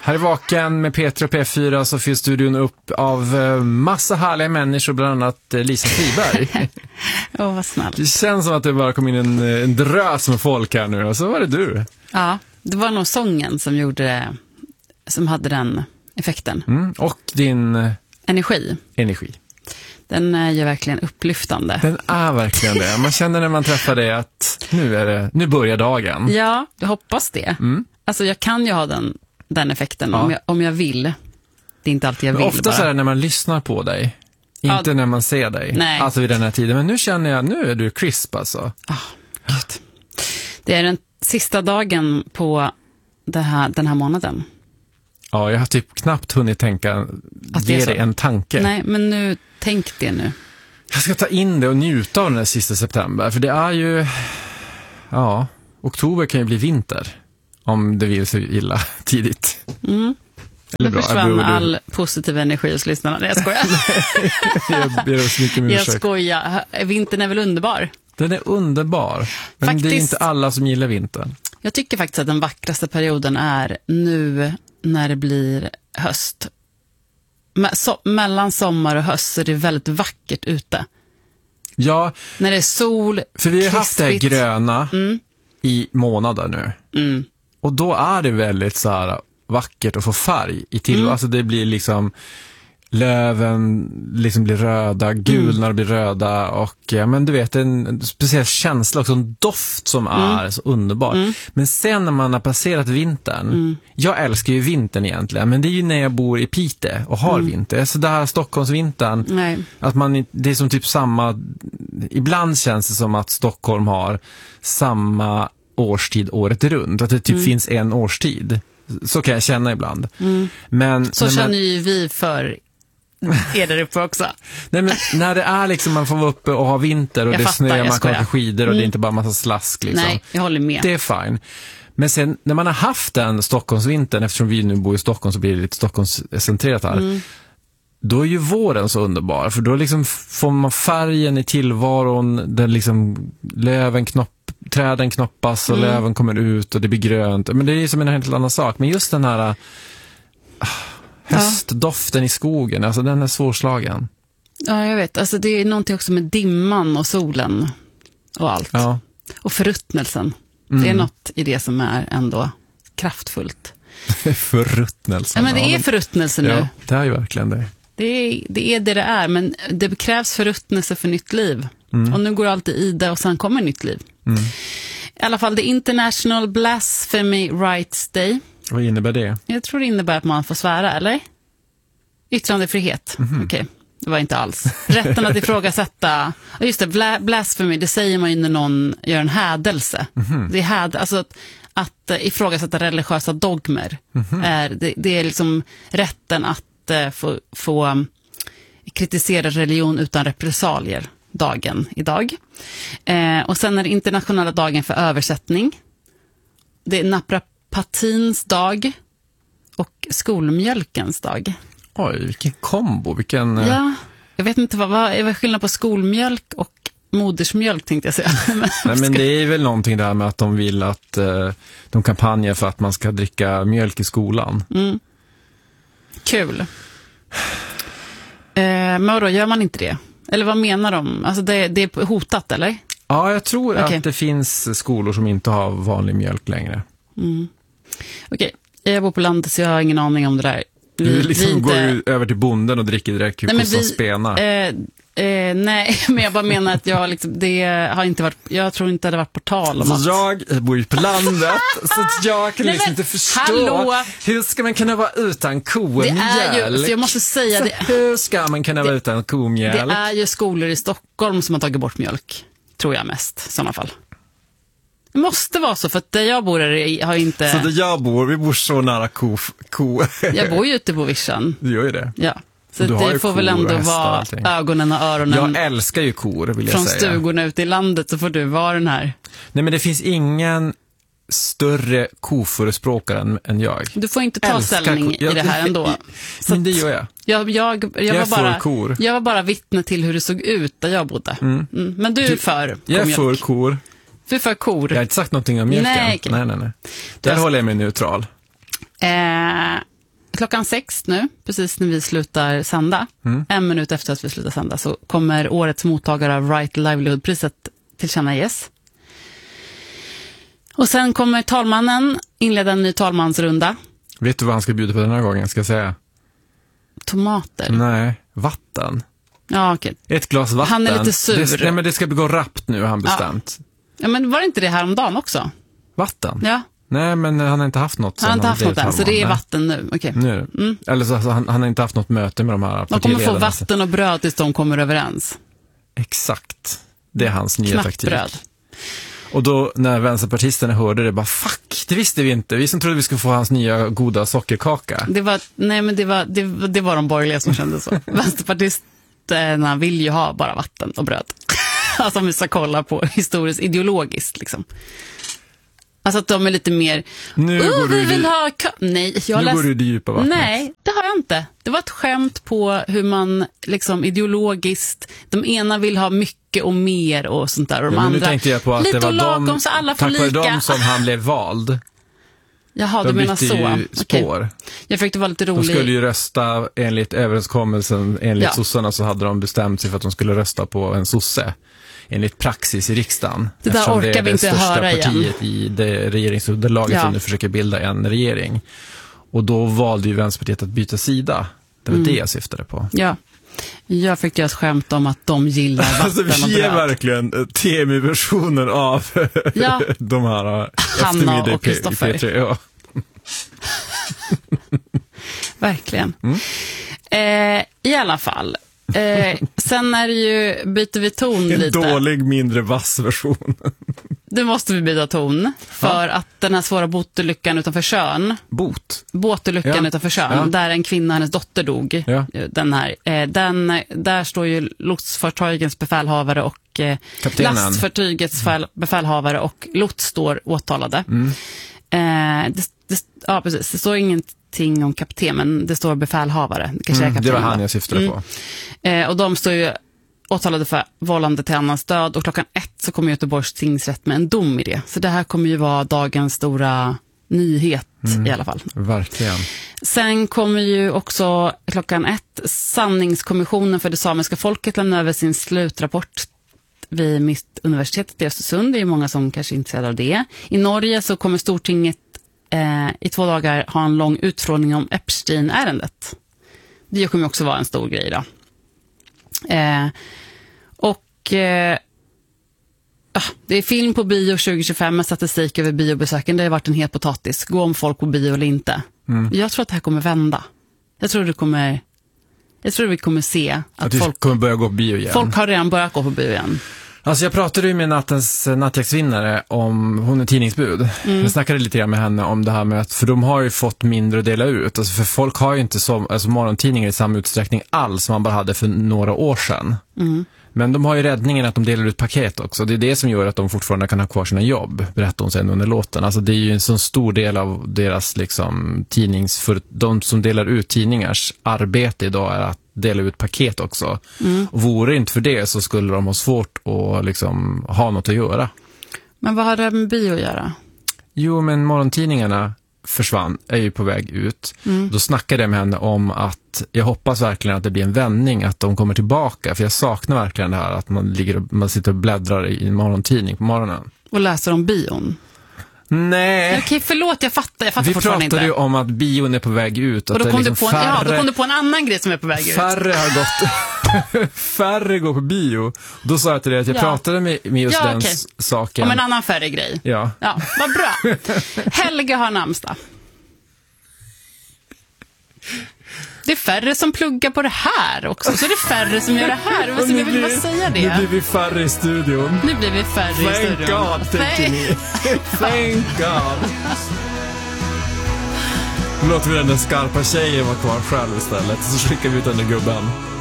Här i Vaken med Peter och P4 så finns studion upp av massa härliga människor, bland annat Lisa Friberg. Vad snällt. Det känns som att det bara kom in en drös med folk här nu, och så var det du. Ja, det var nog sången som hade den effekten. Och din energi. Den är ju verkligen upplyftande. Den är verkligen det. Man känner när man träffar dig att nu börjar dagen. Ja, jag hoppas det. Alltså jag kan ju ha den effekten om jag vill. Det är inte alltid jag vill. Ofta så är det när man lyssnar på dig. Inte när man ser dig. Nej. Alltså vid den här tiden. Men nu känner jag, nu är du crisp alltså. Gud. Det är den sista dagen på den här månaden. Ja, jag har typ knappt hunnit ge dig en tanke. Nej, men nu, tänk det nu. Jag ska ta in det och njuta av den här sista september. För det är ju, oktober kan ju bli vinter. Om det vill så illa tidigt. Eller bra. Försvann all positiv energi hos lyssnarna. Nej, jag skojar. jag ber så mycket med jag skojar. Vintern är väl underbar? Den är underbar. Men faktiskt, det är inte alla som gillar vintern. Jag tycker faktiskt att den vackraste perioden är nu när det blir höst. Mellan sommar och höst så är det väldigt vackert ute. Ja. När det är sol, för vi har haft det här gröna i månader nu. Och då är det väldigt så här vackert att få färg i till. Alltså det blir liksom löven liksom blir röda, gulnar blir röda och men du vet en speciell känsla också, en doft som är så underbar. Men sen när man har passerat vintern, jag älskar ju vintern egentligen, men det är ju när jag bor i Piteå och har vinter. Så det här Stockholmsvintern, att det är som typ samma, ibland känns det som att Stockholm har samma årstid året runt, att det typ finns en årstid. Så kan jag känna ibland. Men så känner ju vi för är där uppe också. Nej, men när det är liksom man får vara uppe och ha vinter och det snöar, man kan ha skidor och det är inte bara massa slask liksom. Nej, jag håller med. Det är fine. Men sen när man har haft den Stockholmsvintern, eftersom vi nu bor i Stockholm så blir det lite Stockholmscentrerat här. Då är ju våren så underbar, för då liksom får man färgen i tillvaron, den liksom träden knoppas och löven kommer ut och det blir grönt. Men det är ju som en helt annan sak. Men just den här höstdoften i skogen, alltså den är svårslagen. Ja, jag vet. Alltså det är någonting också med dimman och solen och allt. Ja. Och förruttnelsen. Det är något i det som är ändå kraftfullt. Förruttnelsen. Ja, men det är förruttnelse nu. Ja, det är ju verkligen det. Det är det är, men det krävs förruttnelse för nytt liv. Och nu går allt i det och sen kommer nytt liv. I alla fall, det International Blasphemy Rights Day. Vad innebär det? Jag tror det innebär att man får svära, eller? Yttrandefrihet. Okej, det var inte alls. Rätten att ifrågasätta. Just det, blasphemy, det säger man ju när någon gör en hädelse. Det är alltså att ifrågasätta religiösa dogmer. Det är liksom rätten att få kritisera religion utan repressalier. Dagen idag. Och sen är det internationella dagen för översättning. Det är naprapatins dag och skolmjölkens dag. Oj, vilken kombo. Ja, jag vet inte vad är skillnad på skolmjölk och modersmjölk, tänkte jag säga. Nej, men det är väl någonting där med att de vill att de kampanjer för att man ska dricka mjölk i skolan. Kul. Men då gör man inte det? Eller vad menar de? Alltså det är hotat, eller? Ja, jag tror att det finns skolor som inte har vanlig mjölk längre. Okej, jag bor på landet så jag har ingen aning om det där. Du liksom går ju över till bonden och dricker direkt som spenar. Nej, men jag bara menar att det har inte varit, jag tror inte det har varit på tal om alltså, jag bor ju på landet så att jag kan liksom inte förstå hur ska man kunna vara utan komjölk? Så jag måste säga det. Hur ska man kunna vara utan komjölk? Det är ju skolor i Stockholm som har tagit bort mjölk, tror jag mest i sådana fall. Det måste vara så, för att där jag bor har inte... Så där jag bor, vi bor så nära ko. Jag bor ju ute på Vischan. Du gör ju det. Ja. Så det får väl ändå vara ögonen och öronen. Jag älskar ju kor, vill jag säga. säga. Från stugorna ute i landet så får du vara den här. Nej, men det finins ingen större koförespråkare än jag. Du får inte ta ställning i det här ändå. Men det gör jag. Jag var bara vittne till hur det såg ut där jag bodde. Men du är för Jag är för kor. Du är för kor. Jag har inte sagt någonting om mjölken. Nej. Där håller jag mig neutral. klockan 6 nu, precis när vi slutar sända, 1 minut efter att vi slutar sända, så kommer årets mottagare av Right Livelihood-priset tillkännages. Och sen kommer talmannen inleda en ny talmansrunda. Vet du vad han ska bjuda på den här gången, ska jag säga? Tomater. Nej, vatten. Ja, okej. Ett glas vatten. Han är lite sur. Nej, men det ska gå rappt nu, har han bestämt. Ja, men var det inte det här om dagen också? Vatten? Ja. Nej, men han har inte haft något. Han har inte haft något än, så det är vatten nu. Okay. Nu. Eller så han har inte haft något möte med de här partiledarna. De kommer få vatten och bröd tills de kommer överens. Exakt. Det är hans nya taktik. Bröd. Och då när vänsterpartisterna hörde det, bara fuck, det visste vi inte. Vi som trodde vi skulle få hans nya goda sockerkaka. Det var de borgerliga som kände så. Vänsterpartisterna vill ju ha bara vatten och bröd. Alltså om vi ska kolla på historiskt ideologiskt liksom. Alltså att de är lite mer vi vill ha nej, går du i det djupa vattnet. Nej, det har jag inte. Det var ett skämt på hur man liksom ideologiskt, de ena vill ha mycket och mer och sånt där, och de andra nu tänkte jag på att lite det var lagom, så alla får tack lika. vare dem som han blev vald. Jaha, du menar så. Spår. Okay. Jag försökte vara lite rolig. De skulle ju rösta enligt överenskommelsen, enligt sossarna, så hade de bestämt sig för att de skulle rösta på en sosse. Enligt praxis i riksdagen. Det där orkar vi inte höra igen. Det är det största partiet i det regeringsunderlaget som nu försöker bilda en regering. Och då valde ju Vänsterpartiet att byta sida. Det var det jag syftade på. Ja, jag fick göra skämt om att de gillar vatten alltså, vi är verkligen TMI-versionen av de här Hanna och Kristoffer. Ja. Verkligen. I alla fall. Sen är det ju, byter vi ton lite. En dålig, mindre vass version. Nu måste vi byta ton för att den här svåra båtolyckan utanför Tjörn. Båtolyckan utanför Tjörn, där en kvinna, hennes dotter dog. Ja. Där står ju lotsfartygets befälhavare och lastfartygets befälhavare och lots står åtalade. Precis. Det står ingenting om kapten, men det står befälhavare. Det var han jag syftade på. Och de står ju åtalade för vållande till annans död, och klockan 1 så kommer Göteborgs tingsrätt med en dom i det. Så det här kommer ju vara dagens stora nyhet i alla fall. Verkligen. Sen kommer ju också klockan 1 Sanningskommissionen för det samiska folket lämna över sin slutrapport vid Mittuniversitetet i Östersund. Det är många som kanske är intresserade av det. I Norge så kommer Stortinget i 2 dagar ha en lång utfrågning om Epstein-ärendet. Det kommer också vara en stor grej då. Det är film på bio 2025 med statistik över biobesöken. Det har varit en het potatis. Gå om folk på bio eller inte. Jag tror att det här kommer vända. Jag tror vi kommer se att folk kommer börja gå på bio igen. Folk har redan börjat gå på bio igen. Alltså jag pratade ju med nattens nattjaktsvinnare om, hon är tidningsbud. Jag snackade lite grann med henne om det här med att, för de har ju fått mindre att dela ut. Alltså för folk har ju inte morgontidningar i samma utsträckning alls som man bara hade för några år sedan. Men de har ju räddningen att de delar ut paket också. Det är det som gör att de fortfarande kan ha kvar sina jobb, berättar hon sen under låten. Alltså det är ju en så stor del av deras liksom de som delar ut tidningars arbete idag är att dela ut paket också. Och vore inte för det så skulle de ha svårt att liksom ha något att göra. Men vad har det med bio att göra? Jo, men morgontidningarna är ju på väg ut. Då snackade jag med henne om att jag hoppas verkligen att det blir en vändning, att de kommer tillbaka, för jag saknar verkligen det här att man sitter och bläddrar i en morgontidning på morgonen. Och läser om bion. Nej. Okej, förlåt, jag fattar vi fortfarande inte. Vi pratade ju om att bion är på väg ut. Och då kom, liksom då kom du på en annan grej som är på väg ut. Färre går på bio. Då sa jag till dig att jag pratade med just den saken. Om en annan färre grej. Ja, vad bra. Helga har namnsdag. Det är färre som pluggar på det här också. Så är det färre som gör det här. Jag vill bara säga det. Nu blir vi färre i studion. Thank God, tänker ni. Thank God. Nu låter vi den skarpa tjejen vara kvar själv istället. Så skickar vi ut den där gubben.